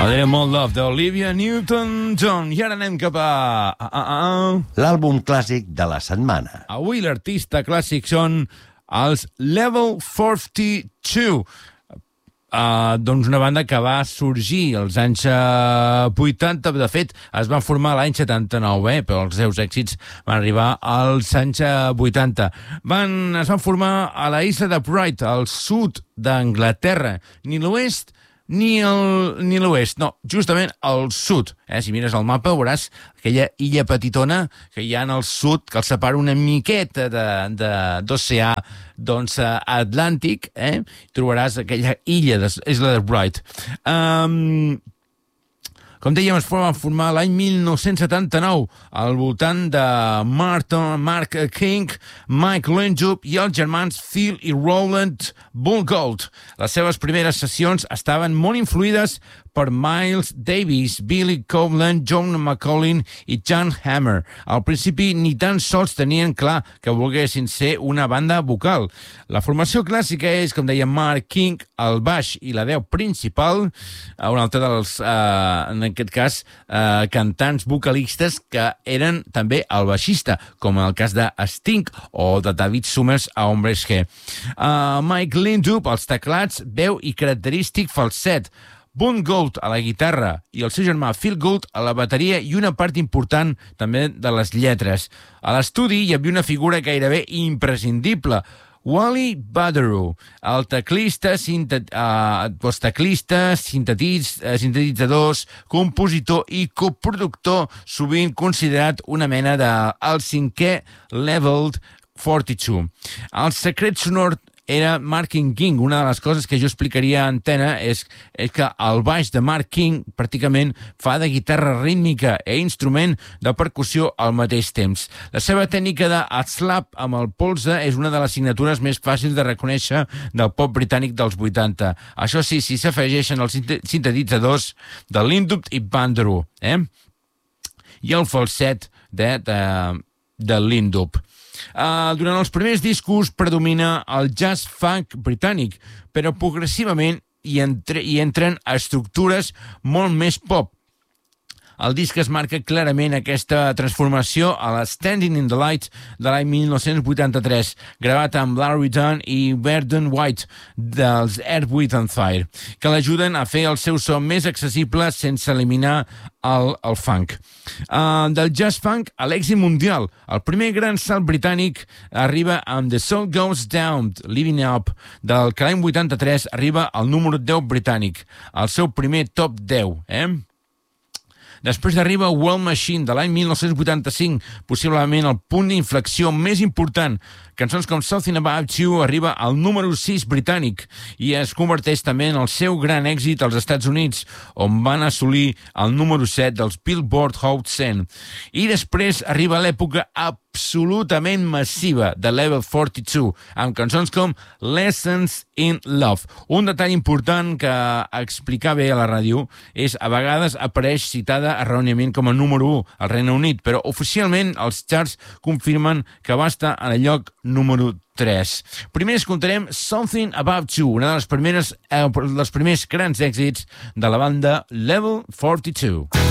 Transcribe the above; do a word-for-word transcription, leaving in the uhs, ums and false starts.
Adéu, molt love, d'Olivia Newton-John. I ara anem cap a... a, a, a... l'àlbum clàssic de la setmana. Avui l'artista clàssic són els Level quaranta-dos. Uh, doncs una banda que va sorgir als anys uh, vuitanta. De fet, es van formar l'any setanta-nou, eh? Però els seus èxits van arribar als anys uh, vuitanta. Van, es van formar a la isla de Bright, al sud d'Anglaterra. Ni l'oest ni el, ni l'oest, no, justament al sud. Eh? Si mires el mapa veuràs aquella illa petitona que hi ha al sud, que el separa una miqueta d'oceà doncs, Atlàntic, eh? Trobaràs aquella illa, de, és la de Bright. Um, com dèiem, es van formar l'any mil nou-cents setanta-nou al voltant de Martin, Mark King, Mike Lindup i els germans Phil i Roland Bullgold. Les seves primeres sessions estaven molt influïdes per Miles Davis, Billy Cobham, John McCollin i Jan Hammer. Al principi ni tan sols tenien clar que volguessin ser una banda vocal. La formació clàssica és, com deia Mark King, el baix i la veu principal, un altre dels, eh, en aquest cas, eh, cantants vocalistes que eren també el baixista, com en el cas de Sting o de David Summers a Hombres G. Uh, Mike Lindup, als teclats, veu i característic falset. Boone Gould a la guitarra i el seu germà Phil Gould a la bateria i una part important també de les lletres. A l'estudi hi havia una figura gairebé imprescindible, Wally Badarou, el teclista, sintet, uh, doncs teclista, sintetiz, uh, sintetitzadors, compositor i coproductor, sovint considerat una mena de el cinquè Level quaranta-dos. El secret sonor era Mark King. Una de les coses que jo explicaria a antena és, és que el baix de Mark King pràcticament fa de guitarra rítmica e instrument de percussió al mateix temps. La seva tècnica de slap amb el polze és una de les signatures més fàcils de reconèixer del pop britànic dels vuitanta. Això sí, si s'afegeixen els sintetitzadors de Lindup i Badarou, eh? I el falset de, de, de Lindup. Uh, durant els primers discos predomina el jazz funk britànic, però progressivament hi, entre, hi entren estructures molt més pop. El disc es marca clarament aquesta transformació a la Standing in the Light de l'any mil nou-cents vuitanta-tres, gravat amb Larry Dunn i Verdon White dels Earth, Wind and Fire, que l'ajuden a fer el seu so més accessible sense eliminar el, el funk. Uh, del jazz funk a l'èxit mundial, el primer gran salt britànic arriba amb The Sun Goes Down, Living Up, del que l'any vuitanta-tres arriba al número deu britànic, el seu primer top deu, eh? Després arriba World Machine, de l'any mil nou-cents vuitanta-cinc, possiblement el punt d'inflexió més important. Cançons com Something About You arriba al número sis britànic i es converteix també en el seu gran èxit als Estats Units, on van assolir el número set dels Billboard Hot cent. I després arriba l'època absolutament massiva de Level quaranta-dos, amb cançons com Lessons in Love. Un detall important que explicar bé a la ràdio és a vegades apareix citada erròniament com a número u al Regne Unit, però oficialment els charts confirmen que va estar en el lloc número tres. Primer escoltarem Something About You, una de les primeres, eh, dels primers grans èxits de la banda Level quaranta-dos.